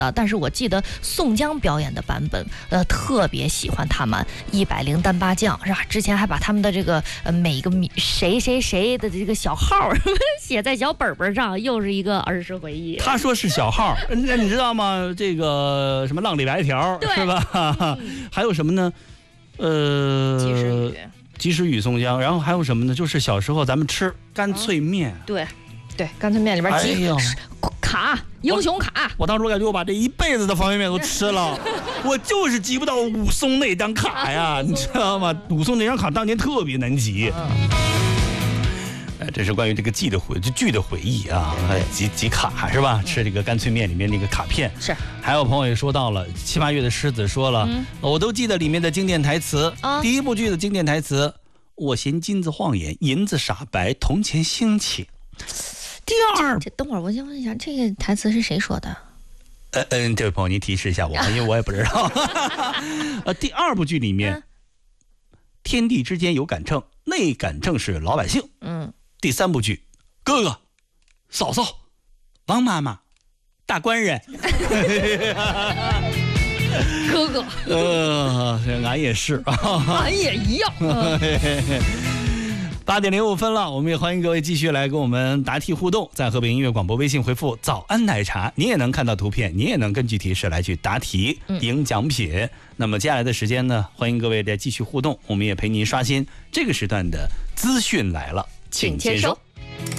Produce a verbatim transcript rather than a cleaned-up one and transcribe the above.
啊，但是我记得宋江表演的版本，呃，特别喜欢他们一百零单八将，是吧？之前还把他们的这个呃每一个谁谁谁的这个小号写在小本本上，又是一个儿时回忆。 他说是小号，那你知道吗？这个什么浪里白条是吧？嗯、还有什么呢？呃， 及时雨， 及时雨宋江，然后还有什么呢？就是小时候咱们吃干脆面， 嗯、对。对，干脆面里边几、哎、卡英雄卡， 我当时我感觉我把这一辈子的方便面都吃了，我就是集不到武松那张卡呀，你知道吗？武松那张卡当年特别难集。哎，这是关于这个剧的回剧的回忆啊，集集卡是吧？吃这个干脆面里面那个卡片是。 还有朋友也说到了，七八月的狮子说了，嗯、我都记得里面的经典台词。啊、第一部剧的经典台词：我嫌金子晃眼，银子傻白，铜钱兴起。第二， 这等会儿我先问一下，这个台词是谁说的？ 呃嗯，这位朋友，您提示一下我，因为我也不知道。呃，第二部剧里面，嗯、天地之间有杆秤，那杆秤是老百姓。嗯。第三部剧，哥哥、嫂嫂、王妈妈、大官人。 哥哥。 呃，俺也是， 俺也一样。 八点零五分了，我们也欢迎各位继续来跟我们答题互动，在河北音乐广播微信回复早安奶茶，你也能看到图片，你也能根据提示来去答题赢奖品。嗯、那么接下来的时间呢，欢迎各位再继续互动，我们也陪您刷新这个时段的资讯来了，请接收。